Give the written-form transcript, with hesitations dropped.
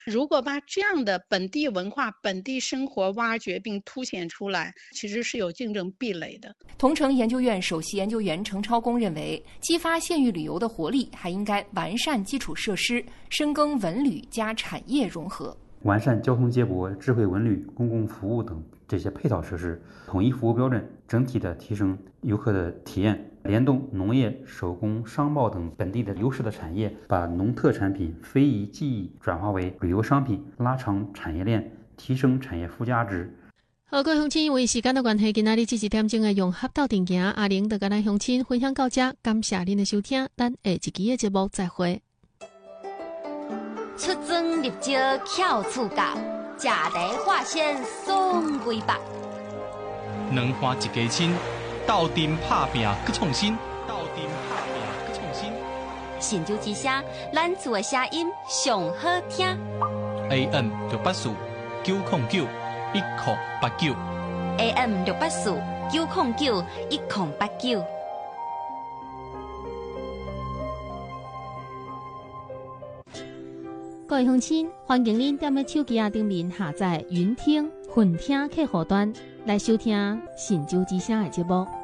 如果把这样的本地文化、本地生活挖掘并凸显出来，其实是有竞争壁垒的。 同城研究院首席研究员程超公认为，激发县域旅游的活力，还应该完善基础设施，深耕文旅加产业融合。 完善交通接驳、智慧文旅、公共服务等这些配套设施，统一服务标准，整体的提升游客的体验，联动农业、手工、商贸等本地的优势的产业，把农特产品、非遗技艺转化为旅游商品，拉长产业链，提升产业附加值。 好，各位乡亲，因为时间的关系，今仔日这1点钟的融合到定行，阿玲就跟咱乡亲分享到这，感谢您的收听，咱下一期的节目再会。 出庄入石巧厝教，食茶化鲜爽规百。 两花一家亲，斗阵拍拼搁创新，斗阵拍拼搁创新。 神州之声，咱厝的声音上好听。 AM 684-909-1089 AM 684-909-1089。 各位乡亲，欢迎您踮咧手机顶面下载云听、混听客户端来收听神州之声的节目。